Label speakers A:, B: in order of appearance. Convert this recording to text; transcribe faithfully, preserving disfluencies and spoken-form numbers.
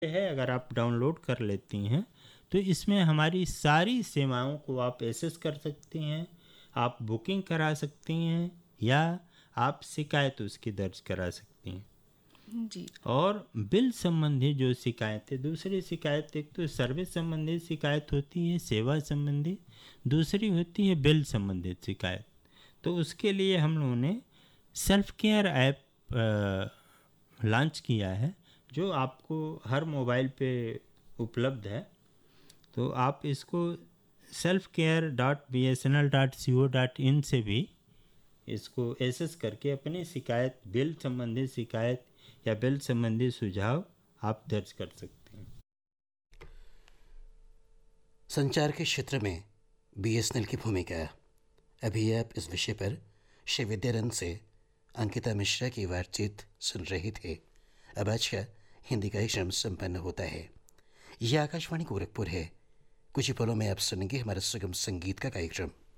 A: है, अगर आप डाउनलोड कर लेती हैं तो इसमें हमारी सारी सेवाओं को आप एक्सेस कर सकती हैं। आप बुकिंग करा सकती हैं या आप शिकायत उसकी दर्ज करा सकती हैं।
B: जी।
A: और बिल संबंधी जो शिकायतें, दूसरी शिकायत, एक तो सर्विस संबंधी शिकायत होती है, सेवा संबंधी, दूसरी होती है बिल संबंधित शिकायत। तो उसके लिए हम लोगों ने सेल्फ केयर ऐप लॉन्च किया है जो आपको हर मोबाइल पे उपलब्ध है। तो आप इसको self care dot B S N L dot C O dot in से भी इसको एक्सेस करके अपनी शिकायत, बिल संबंधी शिकायत या बिल संबंधी सुझाव आप दर्ज कर सकते हैं।
C: संचार के क्षेत्र में बी एस एन एल की भूमिका, अभी आप इस विषय पर श्री विद्यानंद से अंकिता मिश्रा की बातचीत सुन रहे थे। अब आज का हिंदी कार्यक्रम संपन्न होता है। यह आकाशवाणी गोरखपुर है। कुछ ही पलों में आप सुनेंगे हमारा सुगम संगीत का कार्यक्रम।